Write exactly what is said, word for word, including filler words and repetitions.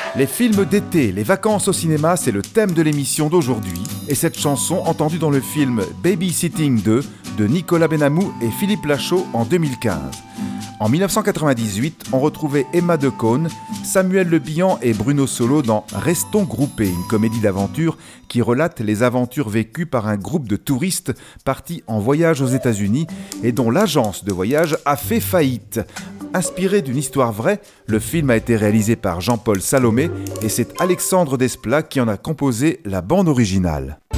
Les films d'été, les vacances au cinéma, c'est le thème de l'émission d'aujourd'hui. Et cette chanson, entendue dans le film Babysitting deux de Nicolas Benamou et Philippe Lachaud en deux mille quinze. En dix-neuf cent quatre-vingt-dix-huit, on retrouvait Emma Decaune, Samuel Le Bihan et Bruno Solo dans Restons groupés, une comédie d'aventure qui relate les aventures vécues par un groupe de touristes partis en voyage aux États-Unis et dont l'agence de voyage a fait faillite. Inspiré d'une histoire vraie, le film a été réalisé par Jean-Paul Salomé et c'est Alexandre Desplat qui en a composé la bande originale.